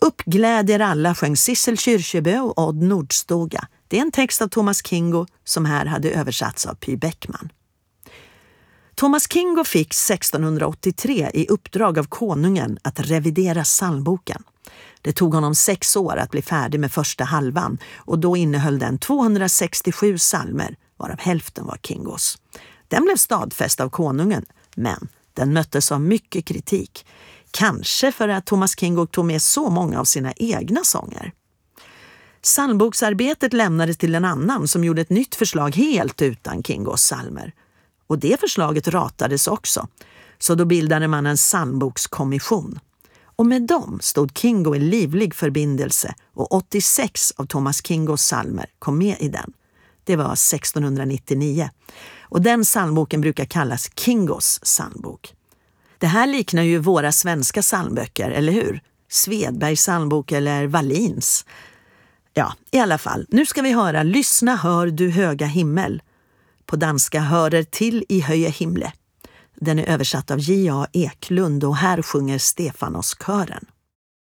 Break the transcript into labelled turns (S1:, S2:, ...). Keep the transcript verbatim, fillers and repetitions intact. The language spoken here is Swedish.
S1: Upp glädjer alla sjöng Sissel Kyrkjebø och Odd Nordstoga. Det är en text av Thomas Kingo som här hade översatts av Py Bäckman. Thomas Kingo fick sextonhundraåttiotre i uppdrag av konungen att revidera psalmboken. Det tog honom sex år att bli färdig med första halvan och då innehöll den tvåhundrasextiosju psalmer, varav hälften var Kingos. Den blev stadfäst av konungen, men den möttes av mycket kritik. Kanske för att Thomas Kingo tog med så många av sina egna sånger. Psalmboksarbetet lämnades till en annan som gjorde ett nytt förslag helt utan Kingos psalmer. Och det förslaget ratades också, så då bildade man en psalmbokskommission. Och med dem stod Kingo i livlig förbindelse och åttiosex av Thomas Kingos psalmer kom med i den. Det var sextonhundranittionio. Och den psalmboken brukar kallas Kingos psalmbok. Det här liknar ju våra svenska psalmböcker, eller hur? Svedbergs psalmbok eller Wallins. Ja, i alla fall. Nu ska vi höra Lyssna hör du höga himmel. På danska hörer till i höje himle. Den är översatt av J A Eklund och här sjunger Stefanoskören.